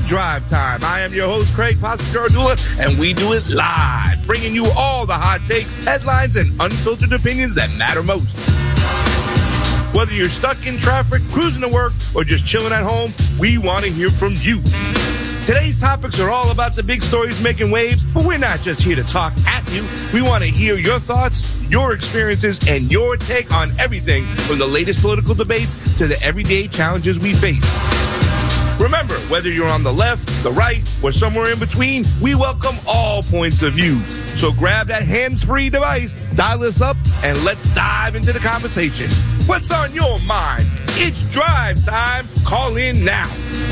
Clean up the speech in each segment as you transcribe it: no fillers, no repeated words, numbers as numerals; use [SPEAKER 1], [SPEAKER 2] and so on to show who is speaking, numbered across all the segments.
[SPEAKER 1] Drive Time. I am your host, Craig Pastor-Ardula, and we do it live, bringing you all the hot takes, headlines, and unfiltered opinions that matter most. Whether you're stuck in traffic, cruising to work, or just chilling at home, we want to hear from you. Today's topics are all about the big stories making waves, but we're not just here to talk at you. We want to hear your thoughts, your experiences, and your take on everything from the latest political debates to the everyday challenges we face. Remember, whether you're on the left, the right, or somewhere in between, we welcome all points of view. So grab that hands-free device, dial us up, and let's dive into the conversation. What's on your mind? It's drive time. Call in now.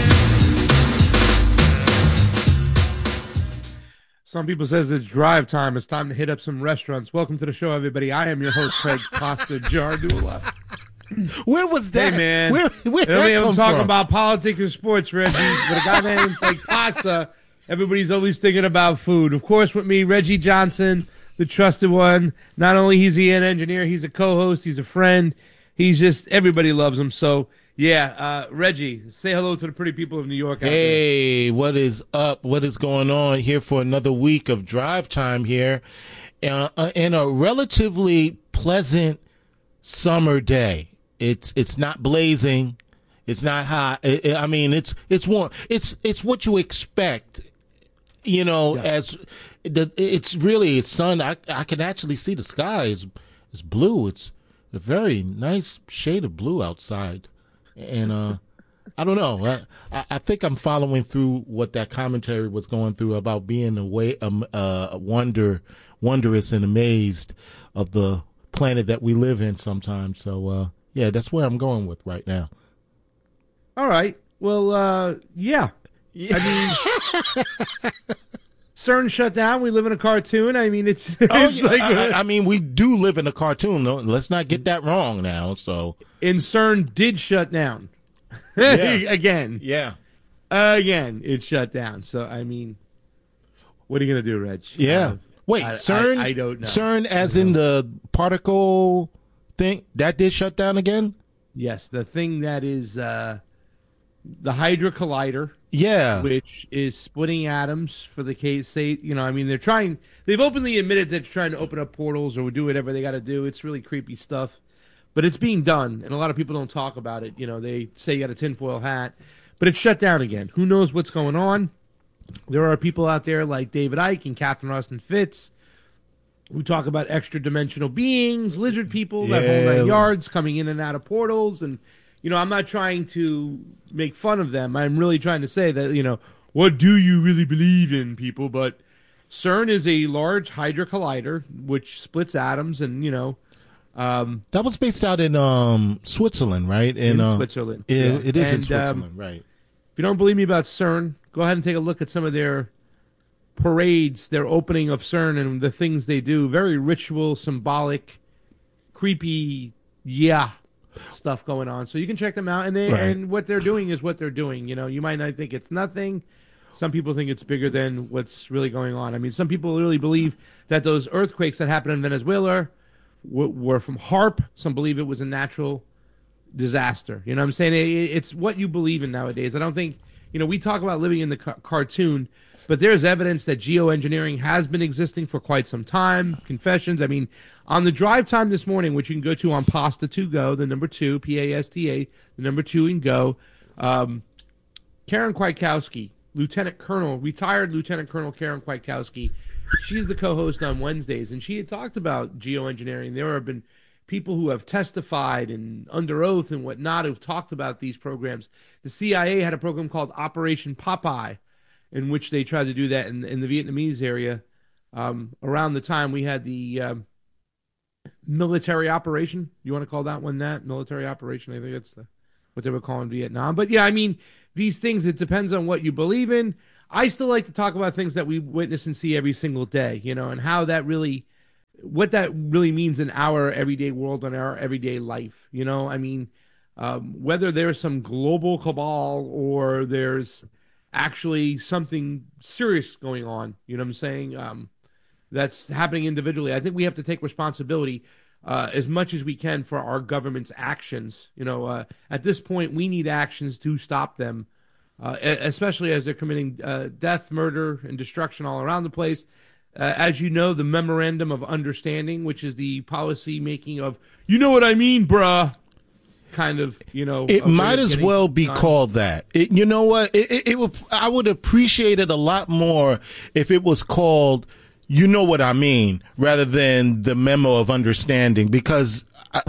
[SPEAKER 2] Some people says it's drive time. It's time to hit up some restaurants. Welcome to the show, everybody. I am your host, Craig Pastor-Ardula.
[SPEAKER 3] Where was that?
[SPEAKER 2] Hey, man.
[SPEAKER 3] Where
[SPEAKER 2] I'm talking about politics and sports, Reggie. With a guy named like Pasta, everybody's always thinking about food. Of course, with me, Reggie Johnson, the trusted one. Not only is he an engineer, he's a co-host, he's a friend. He's just, everybody loves him. So, yeah, Reggie, say hello to the pretty people of New York.
[SPEAKER 3] Hey, what is up? What is going on here for another week of drive time here in a relatively pleasant summer day. It's not blazing. It's not hot. I mean, it's warm. It's what you expect. You know, yeah. It's sun. I can actually see the sky is blue. It's a very nice shade of blue outside. And I don't know. I think I'm following through what that commentary was going through about being wondrous and amazed of the planet that we live in sometimes. So yeah, that's where I'm going with right now.
[SPEAKER 2] All right. Well, yeah. I mean, CERN shut down. We live in a cartoon. I mean, it's like
[SPEAKER 3] I mean, we do live in a cartoon. No, let's not get that wrong now. So,
[SPEAKER 2] and CERN did shut down again.
[SPEAKER 3] Yeah,
[SPEAKER 2] again, it shut down. So, I mean, what are you gonna do, Reg?
[SPEAKER 3] Yeah. Wait, CERN?
[SPEAKER 2] I don't know.
[SPEAKER 3] CERN, as in the particle thing, that did shut down again?
[SPEAKER 2] Yes, the thing that is the Hydra Collider.
[SPEAKER 3] Yeah.
[SPEAKER 2] Which is splitting atoms for the case. I mean, they've openly admitted that they're trying to open up portals or do whatever they got to do. It's really creepy stuff. But it's being done, and a lot of people don't talk about it. You know, they say you got a tinfoil hat, but it's shut down again. Who knows what's going on? There are people out there like David Icke and Catherine Austin Fitts who talk about extra-dimensional beings, lizard people, that whole 9 yards coming in and out of portals. And, you know, I'm not trying to make fun of them. I'm really trying to say that, you know, what do you really believe in, people? But CERN is a large Hydra Collider, which splits atoms and, you know.
[SPEAKER 3] That was based out in Switzerland, right?
[SPEAKER 2] In Switzerland.
[SPEAKER 3] It is in Switzerland, right.
[SPEAKER 2] If you don't believe me about CERN, go ahead and take a look at some of their parades, their opening of CERN and the things they do. Very ritual, symbolic, creepy, stuff going on. So you can check them out. And what they're doing is what they're doing. You know, you might not think it's nothing. Some people think it's bigger than what's really going on. I mean, some people really believe that those earthquakes that happened in Venezuela were from HAARP. Some believe it was a natural disaster. You know what I'm saying? It's what you believe in nowadays. I don't think, you know, we talk about living in the cartoon, but there's evidence that geoengineering has been existing for quite some time. Confessions. I mean, on the drive time this morning, which you can go to on Pasta2Go, the number 2, PASTA, the number 2 and go, Karen Kwiatkowski, retired Lieutenant Colonel Karen Kwiatkowski, she's the co-host on Wednesdays, and she had talked about geoengineering. There have been people who have testified and under oath and whatnot who've talked about these programs. The CIA had a program called Operation Popeye, in which they tried to do that in the Vietnamese area. Around the time we had the military operation. You want to call that one that? Military operation? I think that's what they were calling Vietnam. But yeah, I mean, these things, it depends on what you believe in. I still like to talk about things that we witness and see every single day, you know, and how that really, what that really means in our everyday world and our everyday life, you know. I mean, whether there's some global cabal or there's actually something serious going on, you know what I'm saying, that's happening individually. I think we have to take responsibility as much as we can for our government's actions. You know, at this point, we need actions to stop them especially as they're committing death, murder, and destruction all around the place. As you know, the Memorandum of Understanding, which is the policy making of, you know what I mean, bruh, kind of,
[SPEAKER 3] It might as well be called that. You know what? I would appreciate it a lot more if it was called, you know what I mean, rather than the Memo of Understanding, because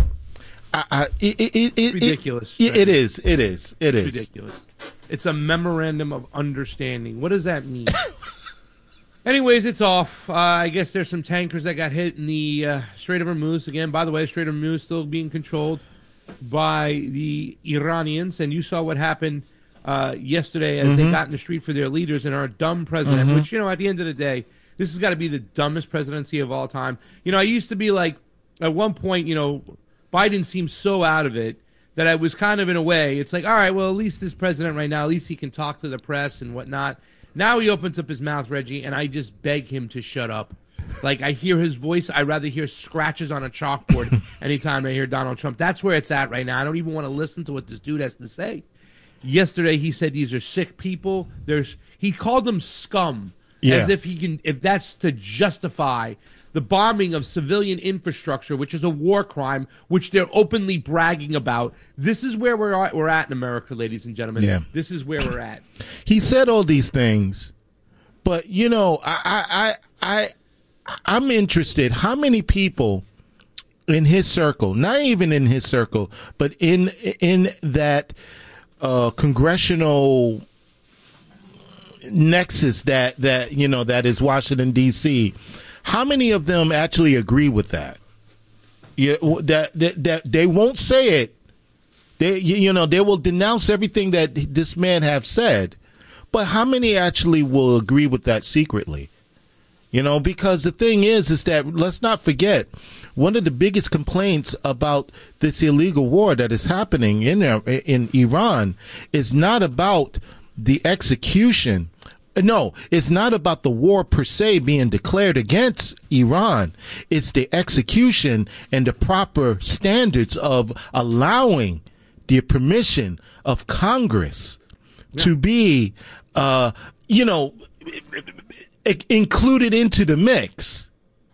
[SPEAKER 2] it's ridiculous.
[SPEAKER 3] It is. It's
[SPEAKER 2] ridiculous. It's a Memorandum of Understanding. What does that mean? Anyways, it's off. I guess there's some tankers that got hit in the Strait of Hormuz. Again, by the way, Strait of Hormuz still being controlled by the Iranians. And you saw what happened yesterday as they got in the street for their leaders and our dumb president, which, at the end of the day, this has got to be the dumbest presidency of all time. I used to be like, at one point, Biden seemed so out of it that I was kind of in a way, it's like, all right, well, at least this president right now, at least he can talk to the press and whatnot. Now he opens up his mouth, Reggie, and I just beg him to shut up. Like, I hear his voice. I'd rather hear scratches on a chalkboard anytime I hear Donald Trump. That's where it's at right now. I don't even want to listen to what this dude has to say. Yesterday, he said these are sick people. He called them scum, as if that's to justify the bombing of civilian infrastructure, which is a war crime, which they're openly bragging about. This is where we're at in America, ladies and gentlemen.
[SPEAKER 3] Yeah.
[SPEAKER 2] This is where we're at.
[SPEAKER 3] He said all these things, but I'm interested. How many people in his circle, not even in his circle, but in that congressional nexus that is Washington D.C., how many of them actually agree with that? That they won't say it. They will denounce everything that this man have said, but how many actually will agree with that secretly? Because the thing is that let's not forget, one of the biggest complaints about this illegal war that is happening in Iran is not about the execution. No, it's not about the war per se being declared against Iran. It's the execution and the proper standards of allowing the permission of Congress to be, included into the mix.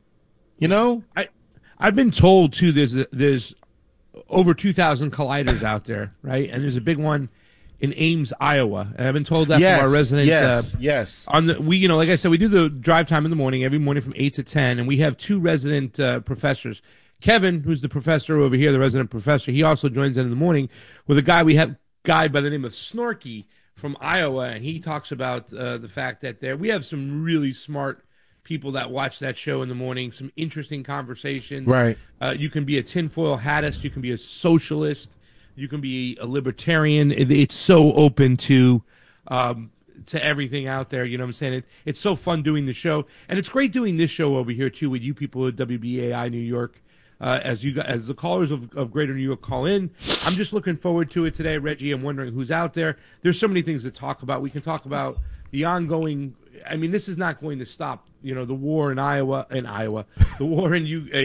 [SPEAKER 2] I've been told too. There's over 2,000 colliders out there, right? And there's a big one in Ames, Iowa. And I've been told that from our residents.
[SPEAKER 3] Yes.
[SPEAKER 2] Like I said, we do the drive time in the morning, every morning from 8 to 10, and we have two resident professors. Kevin, who's the professor over here, the resident professor, he also joins in the morning with a guy by the name of Snorky from Iowa, and he talks about the fact that we have some really smart people that watch that show in the morning, some interesting conversations.
[SPEAKER 3] Right.
[SPEAKER 2] You can be a tinfoil hattist, you can be a socialist, you can be a libertarian. It's so open to everything out there. You know what I'm saying? It's so fun doing the show, and it's great doing this show over here too with you people at WBAI New York. As the callers of Greater New York call in, I'm just looking forward to it today, Reggie. I'm wondering who's out there. There's so many things to talk about. We can talk about the ongoing. I mean, this is not going to stop. The war in Iowa, the war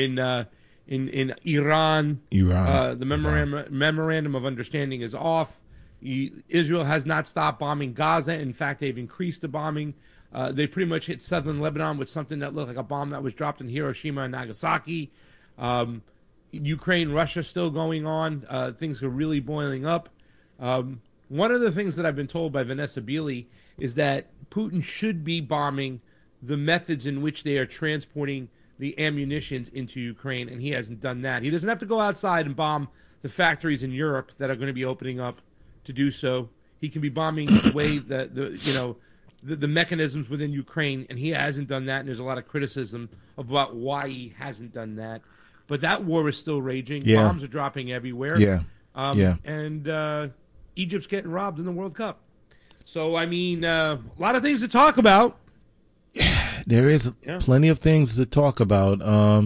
[SPEAKER 2] in Iran. The memorandum of understanding is off. Israel has not stopped bombing Gaza. In fact, they've increased the bombing. They pretty much hit southern Lebanon with something that looked like a bomb that was dropped in Hiroshima and Nagasaki. Ukraine, Russia still going on. Things are really boiling up. One of the things that I've been told by Vanessa Beeley is that Putin should be bombing the methods in which they are transporting the ammunitions into Ukraine, and he hasn't done that. He doesn't have to go outside and bomb the factories in Europe that are going to be opening up to do so. He can be bombing the way the mechanisms within Ukraine, and he hasn't done that, and there's a lot of criticism about why he hasn't done that. But that war is still raging.
[SPEAKER 3] Yeah.
[SPEAKER 2] Bombs are dropping everywhere.
[SPEAKER 3] Yeah.
[SPEAKER 2] And Egypt's getting robbed in the World Cup. So, I mean, a lot of things to talk about.
[SPEAKER 3] There is plenty of things to talk about.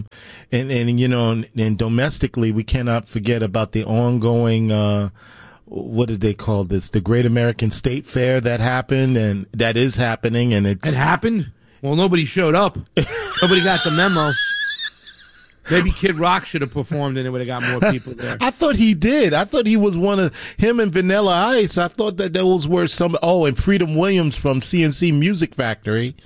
[SPEAKER 3] And domestically, we cannot forget about the ongoing, what did they call this? The Great American State Fair that happened and that is happening. And it
[SPEAKER 2] happened? Well, nobody showed up. Nobody got the memo. Maybe Kid Rock should have performed and it would have got more people there.
[SPEAKER 3] I thought he did. I thought he was one of him and Vanilla Ice. I thought that those were some. Oh, and Freedom Williams from CNC Music Factory.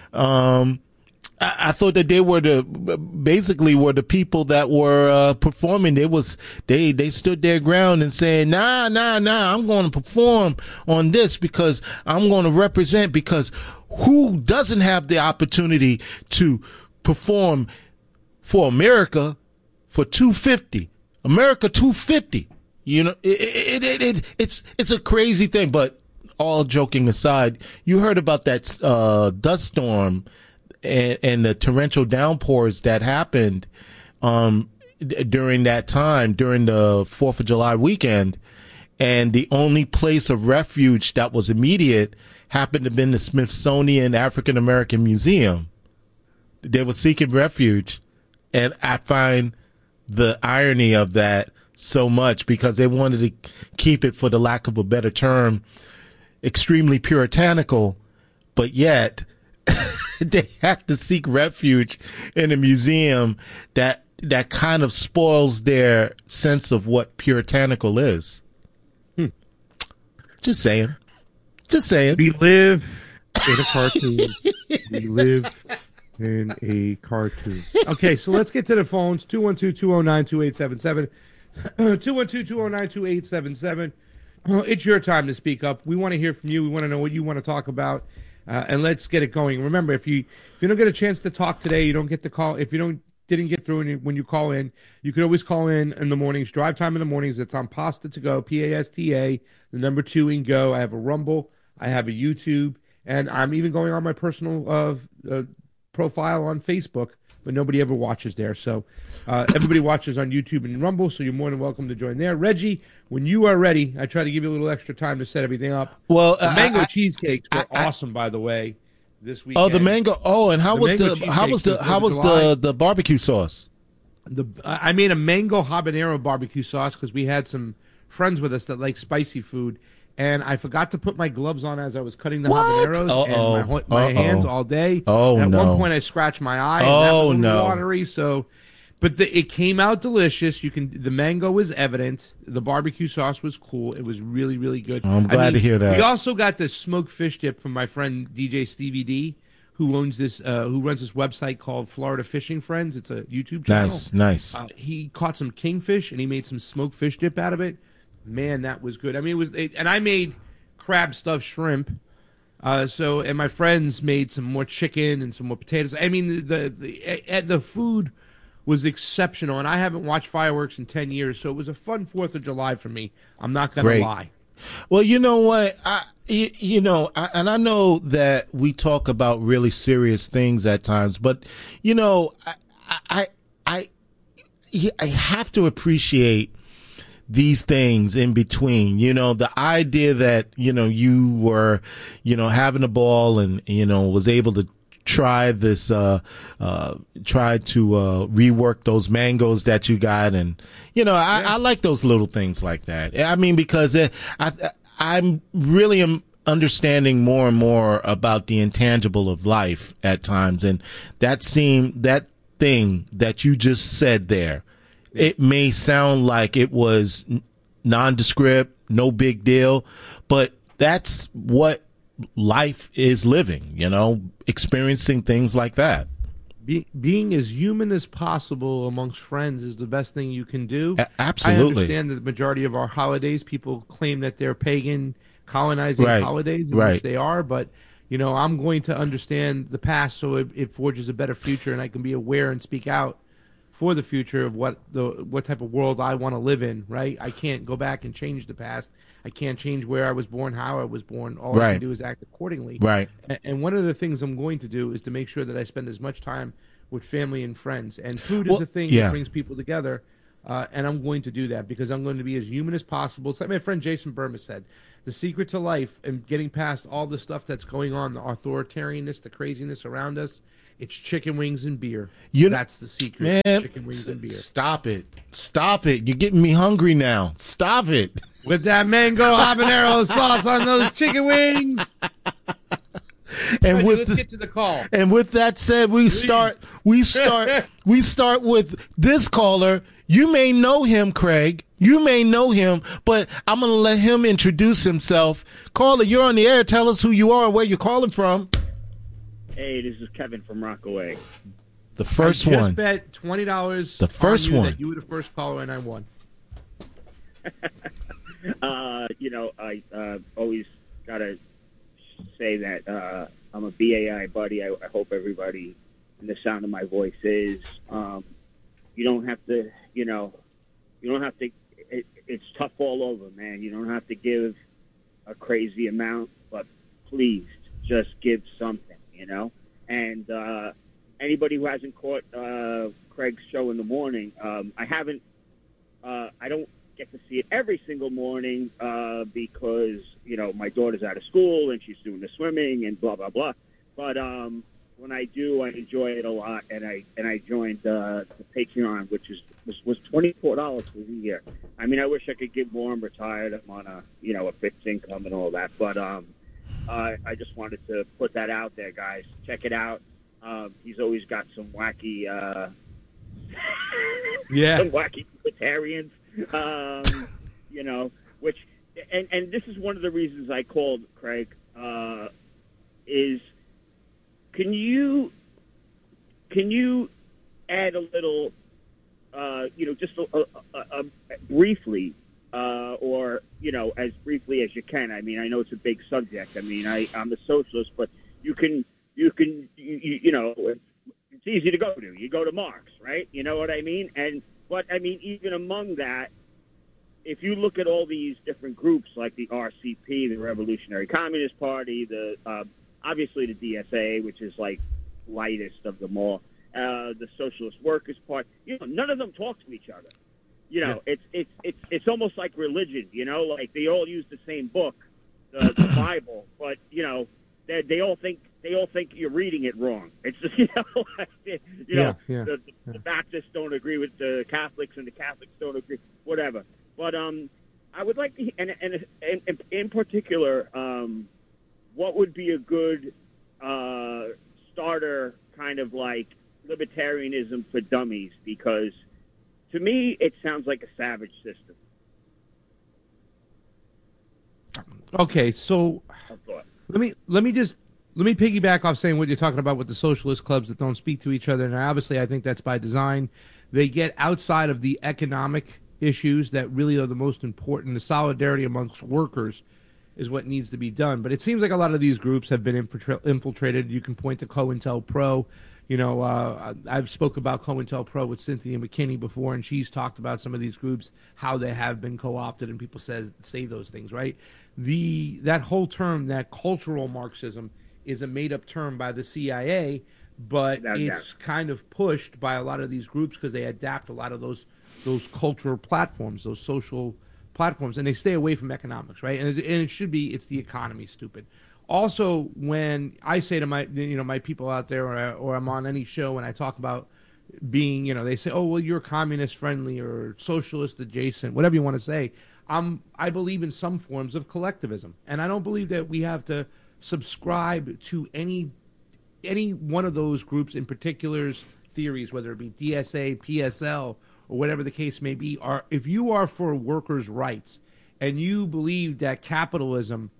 [SPEAKER 3] I thought that they were basically the people that were performing. They stood their ground and saying, nah, I'm going to perform on this because I'm going to represent, because who doesn't have the opportunity to perform for America for $250? America $250. You know, it's a crazy thing. But all joking aside, you heard about that dust storm and the torrential downpours that happened during that time, during the 4th of July weekend. And the only place of refuge that was immediate happened to be the Smithsonian African American Museum. They were seeking refuge. And I find the irony of that so much, because they wanted to keep it, for the lack of a better term, extremely puritanical, but yet they have to seek refuge in a museum that kind of spoils their sense of what puritanical is. Just saying.
[SPEAKER 2] We live in a cartoon. We live in a cartoon. Okay, so let's get to the phones. 212-209-2877. 212-209-2877. It's your time to speak up. We want to hear from you. We want to know what you want to talk about. And let's get it going. Remember, if you don't get a chance to talk today, you don't get to call. If you didn't get through when you call in, you can always call in the mornings. Drive Time in the mornings. It's on Pasta to Go, PASTA, the number 2 in Go. I have a Rumble. I have a YouTube. And I'm even going on my personal profile on Facebook, but nobody ever watches there. So everybody watches on YouTube and Rumble, so you're more than welcome to join there. Reggie, when you are ready, I try to give you a little extra time to set everything up.
[SPEAKER 3] Well,
[SPEAKER 2] the mango cheesecakes were awesome, by the way, this weekend.
[SPEAKER 3] Oh, the mango. Oh, and how was the barbecue sauce?
[SPEAKER 2] I made a mango habanero barbecue sauce because we had some friends with us that like spicy food. And I forgot to put my gloves on as I was cutting the habaneros, and my hands all day.
[SPEAKER 3] Oh,
[SPEAKER 2] and
[SPEAKER 3] no.
[SPEAKER 2] At one point, I scratched my eye, and that was a little watery. So, but it came out delicious. The mango was evident. The barbecue sauce was cool. It was really, really good.
[SPEAKER 3] I'm glad to hear that.
[SPEAKER 2] We also got the smoked fish dip from my friend DJ Stevie D, who runs this website called Florida Fishing Friends. It's a YouTube channel.
[SPEAKER 3] Nice.
[SPEAKER 2] He caught some kingfish, and he made some smoked fish dip out of it. Man, that was good. I mean, and I made crab stuffed shrimp. And my friends made some more chicken and some more potatoes. I mean, the food was exceptional, and I haven't watched fireworks in 10 years, so it was a fun 4th of July for me. I'm not going to lie.
[SPEAKER 3] Well, you know what? I know that we talk about really serious things at times, but you know, I have to appreciate these things in between. You know, the idea that, you know, you were, you know, having a ball and, you know, was able to try to rework those mangoes that you got. And, you know, I like those little things like that. I mean, because I'm really understanding more and more about the intangible of life at times. And that thing that you just said there, it may sound like it was nondescript, no big deal, but that's what life is living, you know, experiencing things like that.
[SPEAKER 2] Being as human as possible amongst friends is the best thing you can do.
[SPEAKER 3] Absolutely.
[SPEAKER 2] I understand that the majority of our holidays, people claim that they're pagan, colonizing holidays, which they are, but, you know, I'm going to understand the past so it forges a better future, and I can be aware and speak out for the future of what type of world I want to live in, right? I can't go back and change the past. I can't change where I was born, how I was born. All I can do is act accordingly.
[SPEAKER 3] Right.
[SPEAKER 2] And one of the things I'm going to do is to make sure that I spend as much time with family and friends. And food is a thing that brings people together. And I'm going to do that because I'm going to be as human as possible. It's like my friend Jason Burma said, the secret to life and getting past all the stuff that's going on, the authoritarianness, the craziness around us, it's chicken wings and beer. That's the secret.
[SPEAKER 3] Man,
[SPEAKER 2] chicken wings and beer.
[SPEAKER 3] Stop it. You're getting me hungry now. Stop it.
[SPEAKER 2] With that mango habanero sauce on those chicken wings.
[SPEAKER 3] And with
[SPEAKER 2] let's get to the call.
[SPEAKER 3] And with that said, we start with this caller. You may know him, Craig. You may know him, but I'm going to let him introduce himself. Caller, you're on the air. Tell us who you are and where you're calling from.
[SPEAKER 4] Hey, this is Kevin from Rockaway.
[SPEAKER 3] The first
[SPEAKER 2] I just
[SPEAKER 3] one.
[SPEAKER 2] bet $20.
[SPEAKER 3] The first
[SPEAKER 2] on you
[SPEAKER 3] one.
[SPEAKER 2] That you were the first caller, and I won.
[SPEAKER 4] I always gotta say that I'm a BAI buddy. I hope everybody in the sound of my voice is. You don't have to. It's tough all over, man. You don't have to give a crazy amount, but please just give something. And anybody who hasn't caught Craig's show in the morning, I haven't. I don't get to see it every single morning because my daughter's out of school and she's doing the swimming and blah blah blah. But when I do, I enjoy it a lot, and I joined the Patreon, which was $24 for the year. I mean, I wish I could give more. I'm retired. I'm on a fixed income and all that, but I just wanted to put that out there, guys. Check it out. He's always got some wacky, some wacky libertarians, which, and this is one of the reasons I called Craig, is can you add a little, just a briefly, or as briefly as you can. I mean, I know it's a big subject. I mean, I'm a socialist, but you can, it's easy to go to. You go to Marx, right? You know what I mean? But I mean, even among that, if you look at all these different groups like the RCP, the Revolutionary Communist Party, obviously the DSA, which is like lightest of them all, the Socialist Workers Party, none of them talk to each other. It's almost like religion, like they all use the same book, the Bible, but they all think you're reading it wrong. It's just the Baptists don't agree with the Catholics and the Catholics don't agree, whatever. But I would like to, and in particular, what would be a good starter kind of like libertarianism for dummies? Because to me, it sounds like a savage system.
[SPEAKER 2] Okay, so let me piggyback off saying what you're talking about with the socialist clubs that don't speak to each other. And obviously, I think that's by design. They get outside of the economic issues that really are the most important. The solidarity amongst workers is what needs to be done. But it seems like a lot of these groups have been infiltrated. You can point to COINTELPRO. I've spoke about COINTELPRO with Cynthia McKinney before, and she's talked about some of these groups, how they have been co-opted, and people say those things, right? That whole term, that cultural Marxism, is a made-up term by the CIA, but it's kind of pushed by a lot of these groups because they adapt a lot of those cultural platforms, those social platforms, and they stay away from economics, right? And it should be, it's the economy, stupid. Also, when I say to my people out there, or I'm on any show and I talk about being, they say, oh, well, you're communist friendly or socialist adjacent, whatever you want to say. I believe in some forms of collectivism, and I don't believe that we have to subscribe to any one of those groups in particular's theories, whether it be DSA, PSL, or whatever the case may be. If you are for workers' rights and you believe that capitalism,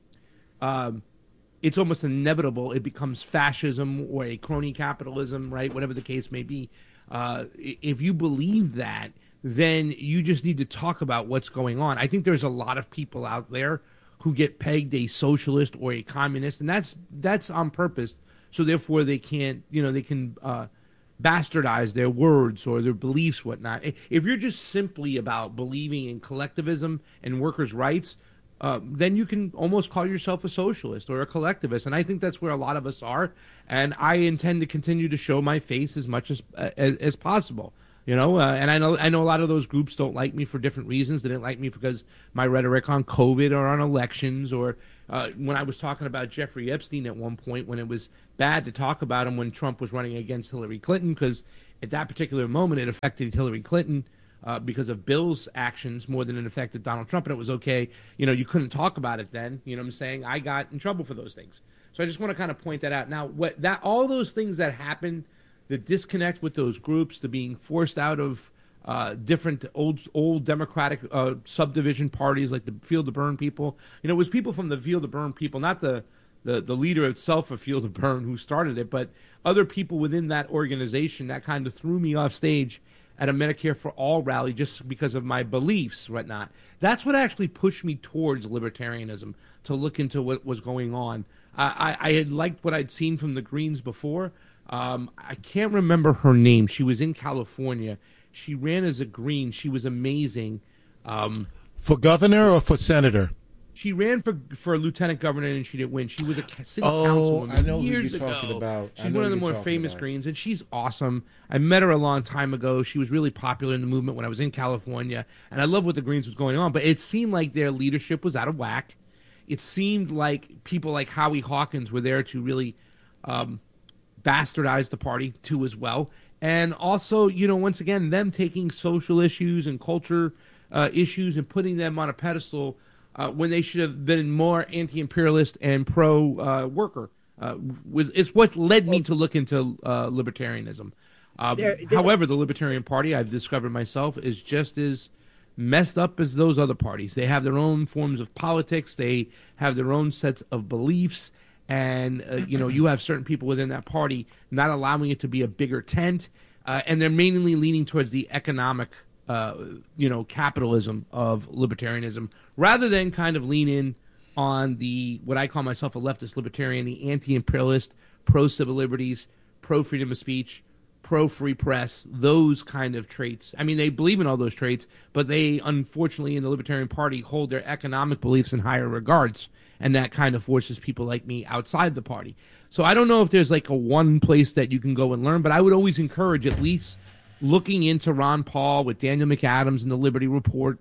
[SPEAKER 2] it's almost inevitable, it becomes fascism or a crony capitalism, right? Whatever the case may be. If you believe that, then you just need to talk about what's going on. I think there's a lot of people out there who get pegged a socialist or a communist, and that's on purpose. So therefore, they can't, they can bastardize their words or their beliefs, whatnot. If you're just simply about believing in collectivism and workers' rights, then you can almost call yourself a socialist or a collectivist, and I think that's where a lot of us are. And I intend to continue to show my face as much as possible. And I know a lot of those groups don't like me for different reasons. They didn't like me because my rhetoric on COVID or on elections, or when I was talking about Jeffrey Epstein at one point, when it was bad to talk about him when Trump was running against Hillary Clinton, because at that particular moment it affected Hillary Clinton because of Bill's actions more than it affected Donald Trump, and it was okay. You couldn't talk about it then. You know what I'm saying? I got in trouble for those things. So So I just want to kind of point that out. Now, all those things that happen, the disconnect with those groups, the being forced out of different old Democratic subdivision parties like the Field to Burn people. It was people from the Field to Burn people, not the leader itself of Field to Burn who started it, but other people within that organization that kind of threw me off stage at a Medicare for All rally just because of my beliefs, whatnot. That's what actually pushed me towards libertarianism, to look into what was going on. I had liked what I'd seen from the Greens before. I can't remember her name. She was in California. She ran as a Green. She was amazing.
[SPEAKER 3] For governor or for senator?
[SPEAKER 2] She ran for lieutenant governor, and she didn't win. She was a city councilwoman
[SPEAKER 3] I know
[SPEAKER 2] years
[SPEAKER 3] who you're
[SPEAKER 2] ago.
[SPEAKER 3] talking about.
[SPEAKER 2] She's one of the more famous Greens, and she's awesome. I met her a long time ago. She was really popular in the movement when I was in California, and I love what the Greens was going on. But it seemed like their leadership was out of whack. It seemed like people like Howie Hawkins were there to really bastardize the party too as well. And also, once again, them taking social issues and culture issues and putting them on a pedestal when they should have been more anti-imperialist and pro-worker. It's what led me to look into libertarianism. However, the Libertarian Party, I've discovered myself, is just as messed up as those other parties. They have their own forms of politics. They have their own sets of beliefs. And, you have certain people within that party not allowing it to be a bigger tent. And they're mainly leaning towards the economic, capitalism of libertarianism, rather than kind of lean in on what I call myself a leftist libertarian, the anti-imperialist, pro-civil liberties, pro-freedom of speech, pro-free press, those kind of traits. I mean, they believe in all those traits, but they, unfortunately, in the Libertarian Party, hold their economic beliefs in higher regards. And that kind of forces people like me outside the party. So I don't know if there's like a one place that you can go and learn, but I would always encourage at least looking into Ron Paul with Daniel McAdams and the Liberty Report,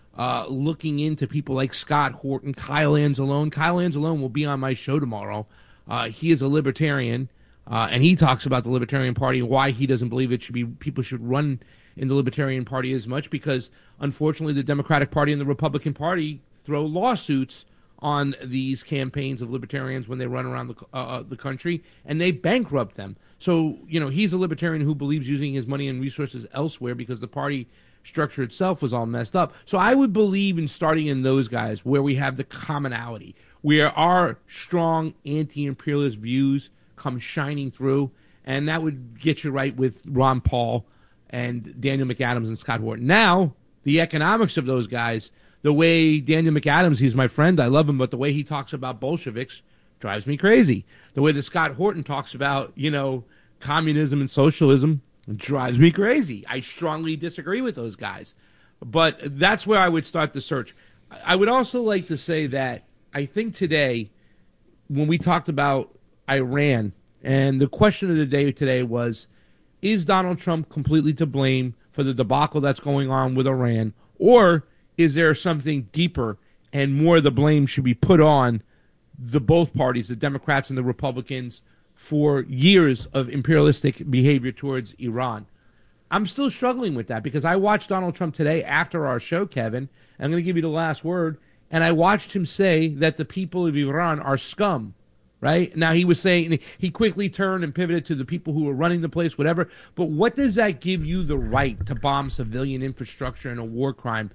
[SPEAKER 2] looking into people like Scott Horton, Kyle Anzalone. Kyle Anzalone will be on my show tomorrow. He is a libertarian, and he talks about the Libertarian Party and why he doesn't believe people should run in the Libertarian Party as much, because unfortunately the Democratic Party and the Republican Party throw lawsuits on these campaigns of libertarians when they run around the country, and they bankrupt them. So, he's a libertarian who believes using his money and resources elsewhere because the party structure itself was all messed up. So I would believe in starting in those guys where we have the commonality, where our strong anti-imperialist views come shining through, and that would get you right with Ron Paul and Daniel McAdams and Scott Horton. Now, the economics of those guys, the way Daniel McAdams, he's my friend, I love him, but the way he talks about Bolsheviks drives me crazy. The way that Scott Horton talks about, communism and socialism drives me crazy. I strongly disagree with those guys. But that's where I would start the search. I would also like to say that I think today, when we talked about Iran, and the question of the day today was, is Donald Trump completely to blame for the debacle that's going on with Iran, or is there something deeper and more of the blame should be put on both parties, the Democrats and the Republicans, for years of imperialistic behavior towards Iran? I'm still struggling with that because I watched Donald Trump today after our show, Kevin. I'm going to give you the last word. And I watched him say that the people of Iran are scum, right? Now, he was saying, he quickly turned and pivoted to the people who were running the place, whatever. But what does that give you the right to bomb civilian infrastructure and a war crime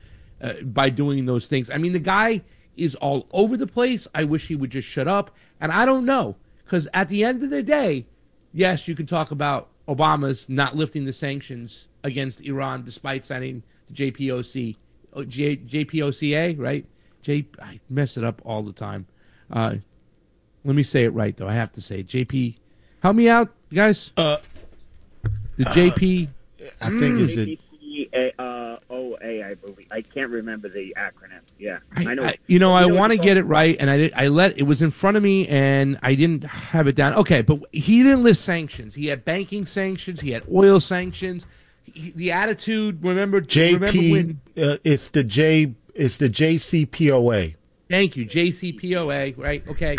[SPEAKER 2] by doing those things? I mean, the guy is all over the place. I wish he would just shut up. And I don't know, because at the end of the day, yes, you can talk about Obama's not lifting the sanctions against Iran despite signing the JPOCA, right? I mess it up all the time. Let me say it right, though. I have to say it. JP. Help me out, guys. The JP.
[SPEAKER 3] I think is it.
[SPEAKER 4] OA, I believe. I can't remember the acronym. Yeah,
[SPEAKER 2] I know. I want to get it right, and it was in front of me, and I didn't have it down. Okay, but he didn't lift sanctions. He had banking sanctions. He had oil sanctions. The attitude. Remember when?
[SPEAKER 3] It's the JCPOA.
[SPEAKER 2] Thank you, JCPOA. Right? Okay.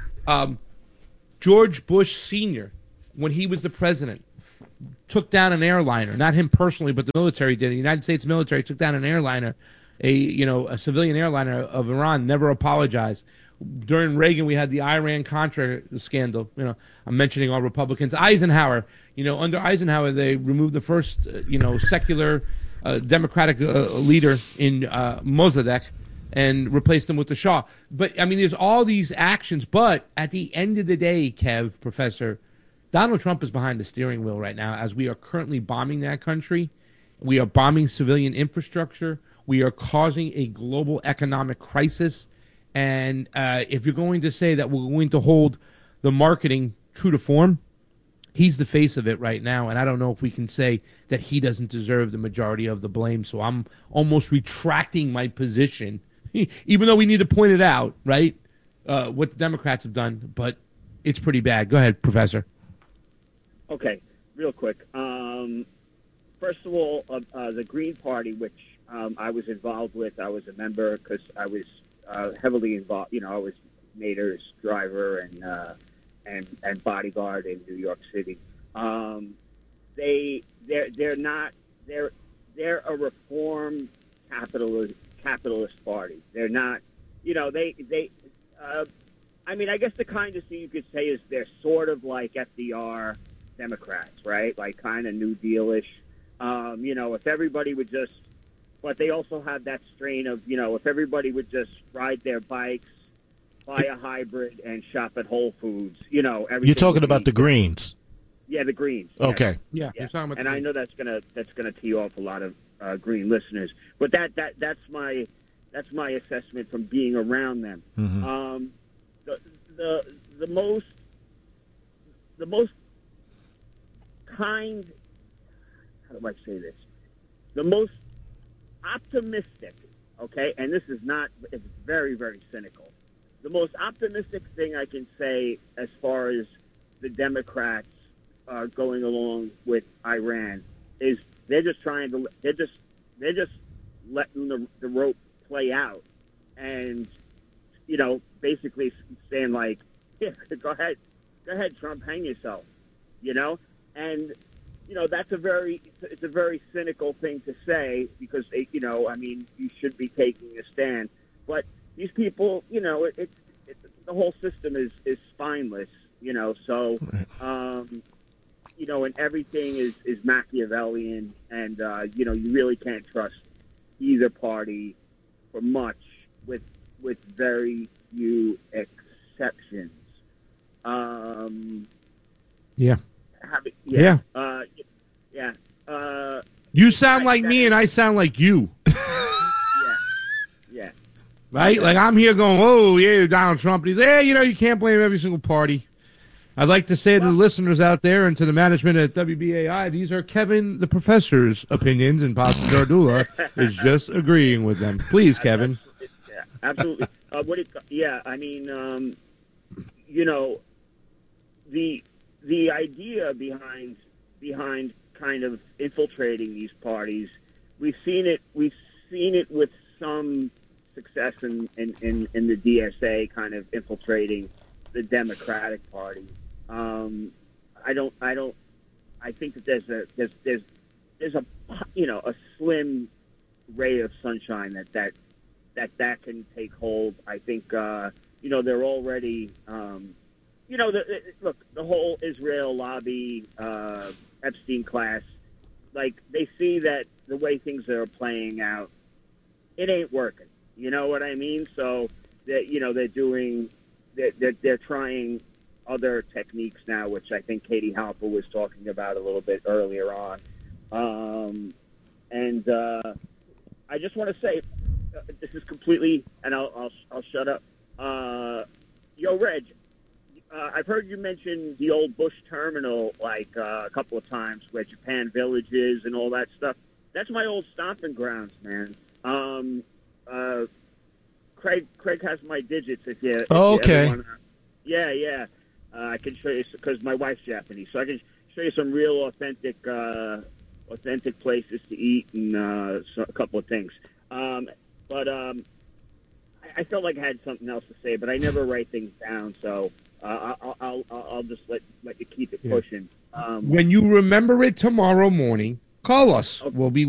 [SPEAKER 2] George Bush Sr., when he was the president, took down an airliner. Not him personally, but the military did. The United States military took down an airliner, a civilian airliner of Iran. Never apologized. during Reagan, we had the Iran-Contra scandal. I'm mentioning all Republicans. Eisenhower, under Eisenhower, they removed the first, secular Democratic leader in Mossadegh and replaced him with the Shah. But, there's all these actions. But at the end of the day, Kev, Professor, Donald Trump is behind the steering wheel right now as we are currently bombing that country. We are bombing civilian infrastructure. We are causing a global economic crisis. And if you're going to say that we're going to hold the marketing true to form, he's the face of it right now. And I don't know if we can say that he doesn't deserve the majority of the blame. So I'm almost retracting my position, even though we need to point it out, right, what the Democrats have done. But it's pretty bad. Go ahead, Professor.
[SPEAKER 4] Okay, real quick. First of all, the Green Party, which I was involved with, I was a member because I was heavily involved. I was Nader's driver and bodyguard in New York City. They're a reform capitalist party. They're not. I guess the kindest thing you could say is they're sort of like FDR Democrats, right? Like kind of New Deal-ish. If everybody would just, but they also have that strain of, if everybody would just ride their bikes, buy a hybrid, and shop at Whole Foods, everything.
[SPEAKER 3] You're talking about the Greens.
[SPEAKER 4] Yeah, the Greens.
[SPEAKER 3] Okay.
[SPEAKER 2] Yeah. You're talking about
[SPEAKER 4] and I know that's gonna tee off a lot of Green listeners, but that's my assessment from being around them.
[SPEAKER 3] Mm-hmm.
[SPEAKER 4] The most kind, how do I say this? The most optimistic, okay, and this is not, it's very, very cynical. The most optimistic thing I can say as far as the Democrats going along with Iran is they're just letting the rope play out, and basically saying like, yeah, go ahead, Trump, hang yourself, and that's a very cynical thing to say because you should be taking a stand, but these people, the whole system is spineless, so and everything is Machiavellian, and you really can't trust either party for much, with very few exceptions.
[SPEAKER 2] Yeah.
[SPEAKER 4] Yeah.
[SPEAKER 2] You sound like me, and I sound like you.
[SPEAKER 4] Yeah.
[SPEAKER 2] Right? Like I'm here going, oh, yeah, Donald Trump. He's like, you can't blame every single party. I'd like to say to the listeners out there and to the management at WBAI, these are Kevin, the professor's opinions, and Pastor Gardula is just agreeing with them. Please, Kevin.
[SPEAKER 4] Yeah, absolutely. The idea behind kind of infiltrating these parties, we've seen it with some success in the DSA kind of infiltrating the Democratic Party. I think that there's a slim ray of sunshine that can take hold. I think they're already look, the whole Israel lobby, Epstein class, like they see that the way things are playing out, it ain't working. You know what I mean? So that they're trying other techniques now, which I think Katie Halper was talking about a little bit earlier on. I just want to say, this is completely, and I'll shut up. Yo, Reg, I've heard you mention the old Bush terminal like a couple of times, where Japan Village is and all that stuff. That's my old stomping grounds, man. Craig has my digits if you.
[SPEAKER 3] Okay.
[SPEAKER 4] Yeah. I can show you because my wife's Japanese, so I can show you some real authentic places to eat and a couple of things. But I felt like I had something else to say, but I never write things down, so I'll just let you keep it pushing.
[SPEAKER 2] When you remember it tomorrow morning, call us.
[SPEAKER 4] Okay.
[SPEAKER 2] We'll be